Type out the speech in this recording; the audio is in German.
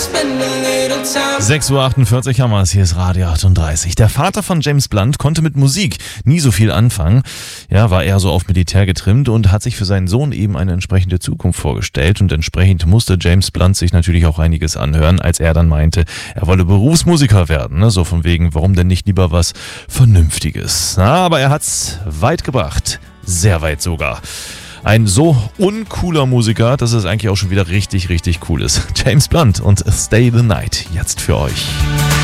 6:48 Uhr haben wir es, hier ist Radio 38. Der Vater von James Blunt konnte mit Musik nie so viel anfangen. Ja, war eher so auf Militär getrimmt und hat sich für seinen Sohn eben eine entsprechende Zukunft vorgestellt. Und entsprechend musste James Blunt sich natürlich auch einiges anhören, als er dann meinte, er wolle Berufsmusiker werden. Ne? So von wegen, warum denn nicht lieber was Vernünftiges? Na, aber er hat's weit gebracht. Sehr weit sogar. Ein so uncooler Musiker, dass es eigentlich auch schon wieder richtig, richtig cool ist. James Blunt und Stay the Night jetzt für euch.